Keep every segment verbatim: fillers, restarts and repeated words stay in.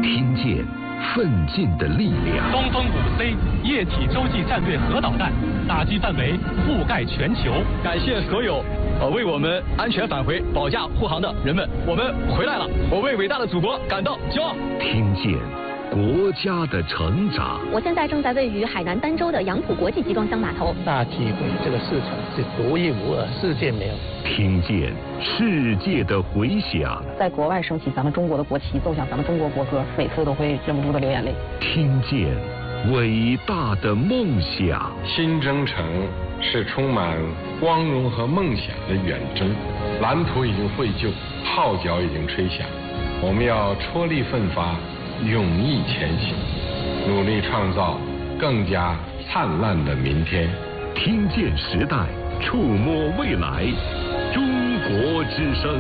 听见奋进的力量。 东风五 C 液体洲际战略核导弹打击范围覆盖全球。 感谢所有呃为我们安全返回保驾护航的人们，我们回来了，我为伟大的祖国感到骄傲。 听见国家的成长。 我现在正在位于海南儋州的杨浦国际集装箱码头。 大机会，这个市场是独一无二，世界没有。 听见世界的回响。 在国外升起咱们中国的国旗，奏响咱们中国国歌，每次都会忍不住的流眼泪。 听见伟大的梦想。 新征程是充满光荣和梦想的远征，蓝图已经绘就，号角已经吹响，我们要踔厉奋发，勇毅前行，努力创造更加灿烂的明天。 听见时代，触摸未来，中国之声。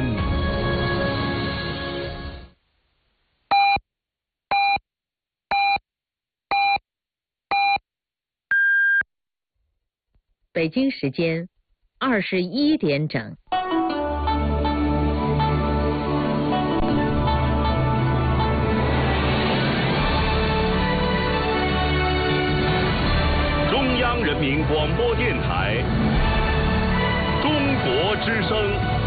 北京时间二十一点整。 中央人民广播电台，中国之声。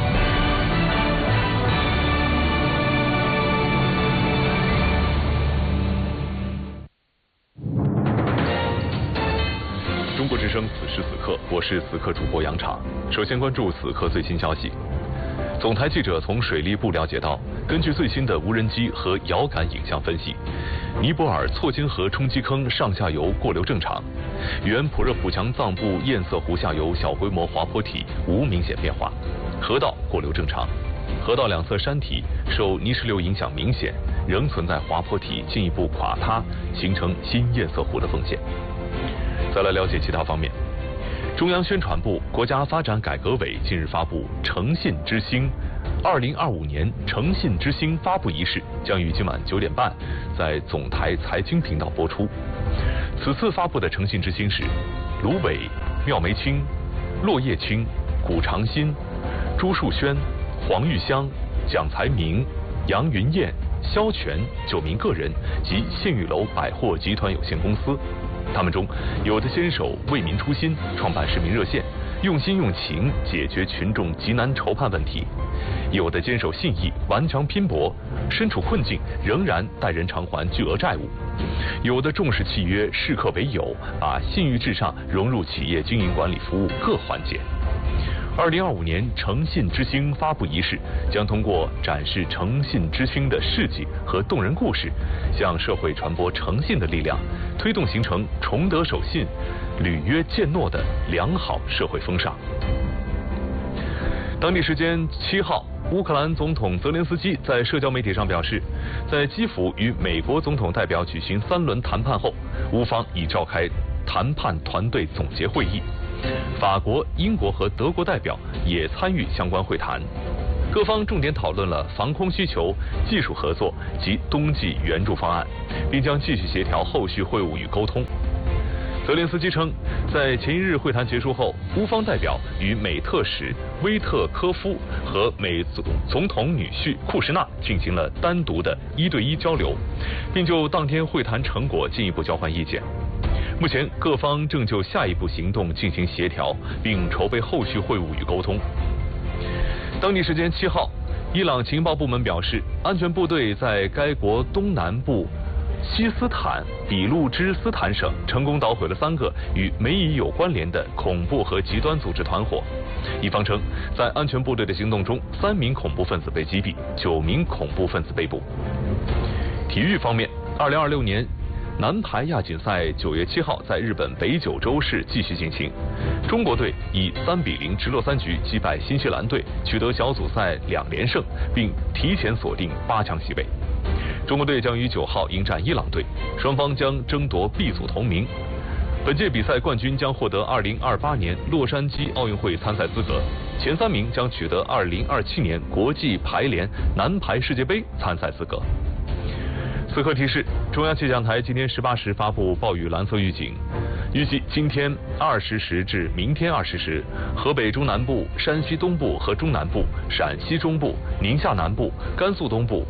中国之声，此时此刻，我是此刻主播杨昶。首先关注此刻最新消息。总台记者从水利部了解到，根据最新的无人机和遥感影像分析，尼泊尔错金河冲击坑上下游过流正常，原普热普强藏布堰塞湖下游小规模滑坡体无明显变化，河道过流正常，河道两侧山体受泥石流影响明显，仍存在滑坡体进一步垮塌，形成新堰塞湖的风险。再来了解其他方面。中央宣传部、国家发展改革委近日发布《诚信之星》二零二五年诚信之星发布仪式，将于今晚九点半在总台财经频道播出。此次发布的诚信之星是卢伟、廖梅清、骆叶青、古长新、朱树轩、黄玉香、蒋才明、杨云燕、肖全九名个人及信誉楼百货集团有限公司。他们中有的坚守为民初心，创办市民热线，用心用情解决群众急难愁盼问题；有的坚守信义，顽强拼搏，身处困境仍然带人偿还巨额债务；有的重视契约，视客为友，把信誉至上融入企业经营管理服务各环节。二零二五年诚信之星发布仪式将通过展示诚信之星的事迹和动人故事，向社会传播诚信的力量，推动形成崇德守信、履约践诺的良好社会风尚。当地时间七号，乌克兰总统泽连斯基在社交媒体上表示，在基辅与美国总统代表举行三轮谈判后，乌方已召开谈判团队总结会议。法国、英国和德国代表也参与相关会谈，各方重点讨论了防空需求、技术合作及冬季援助方案，并将继续协调后续会晤与沟通。泽连斯基称，在前一日会谈结束后，乌方代表与美特使威特科夫和美总总统女婿库什纳进行了单独的一对一交流，并就当天会谈成果进一步交换意见。目前各方正就下一步行动进行协调，并筹备后续会晤与沟通。当地时间七号，伊朗情报部门表示，安全部队在该国东南部西斯坦比路支斯坦省成功捣毁了三个与美以有关联的恐怖和极端组织团伙。一方称，在安全部队的行动中，三名恐怖分子被击毙，九名恐怖分子被捕。体育方面，二零二六年男排亚锦赛九月七号在日本北九州市继续进行，中国队以三比零直落三局击败新西兰队，取得小组赛两连胜，并提前锁定八强席位。中国队将于九号迎战伊朗队，双方将争夺 B 组头名。本届比赛冠军将获得二零二八年洛杉矶奥运会参赛资格，前三名将取得二零二七年国际排联男排世界杯参赛资格。此刻提示：中央气象台今天十八时发布暴雨蓝色预警，预计今天二十时至明天二十时，河北中南部、山西东部和中南部、陕西中部、宁夏南部、甘肃东部、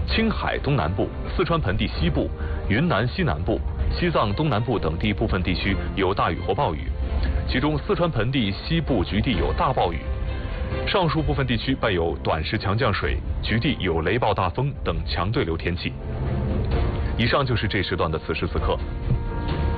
青海东南部、四川盆地西部、云南西南部、西藏东南部等地部分地区有大雨或暴雨，其中四川盆地西部局地有大暴雨。上述部分地区伴有短时强降水，局地有雷暴大风等强对流天气。以上就是这时段的此时此刻。